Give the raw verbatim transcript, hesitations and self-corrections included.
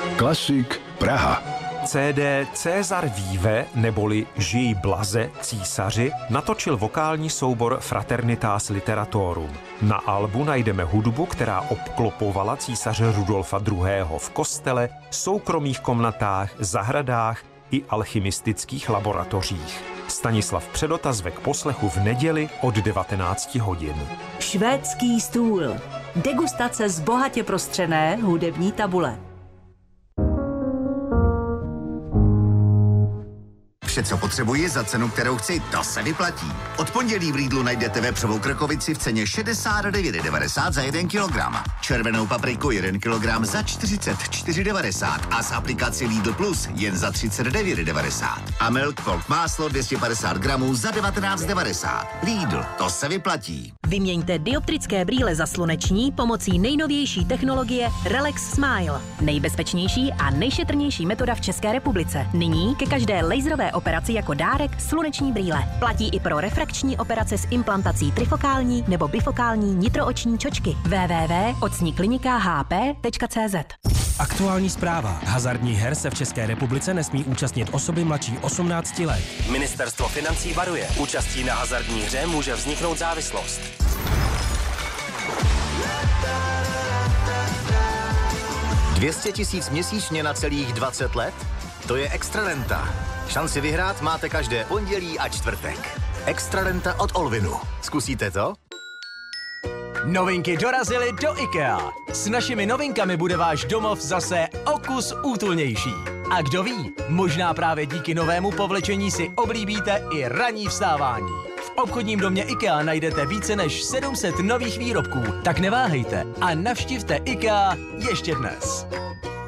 Klasik Praha. C D César Vive, neboli Žij blaze císaři, natočil vokální soubor Fraternitas Literatorum. Na albu najdeme hudbu, která obklopovala císaře Rudolfa druhého. v kostele, soukromých komnatách, zahradách i alchymistických laboratořích. Stanislav Předota zve k poslechu v neděli od devatenácti hodin. Švédský stůl. Degustace z bohatě prostřené hudební tabule. Vše, co potřebuji za cenu, kterou chci, to se vyplatí. Od pondělí v Lidlu najdete vepřovou krkovici v ceně šedesát devět devadesát za jeden kilogram. Červenou papriku jeden kilogram za čtyřicet čtyři devadesát a s aplikací Lidl Plus jen za třicet devět devadesát. A Milk Folk máslo dvě stě padesát gramů za devatenáct devadesát. Lidl, to se vyplatí. Vyměňte dioptrické brýle za sluneční pomocí nejnovější technologie Relax Smile. Nejbezpečnější a nejšetrnější metoda v České republice. Nyní ke každé laserové operaci jako dárek sluneční brýle. Platí i pro refrakční operace s implantací trifokální nebo bifokální nitrooční čočky. w w w tečka ocní klinika h p tečka c z. Aktuální zpráva. Hazardních her se v České republice nesmí účastnit osoby mladší osmnácti let. Ministerstvo financí varuje. Účastí na hazardní hře může vzniknout závislost. dvě stě tisíc měsíčně na celých dvacet let? To je extra renta. Šanci vyhrát máte každé pondělí a čtvrtek. Extra renta od Olvinu. Zkusíte to? Novinky dorazily do IKEA. S našimi novinkami bude váš domov zase o kus útulnější. A kdo ví, možná právě díky novému povlečení si oblíbíte i ranní vstávání. V obchodním domě IKEA najdete více než sedm set nových výrobků, tak neváhejte a navštivte IKEA ještě dnes.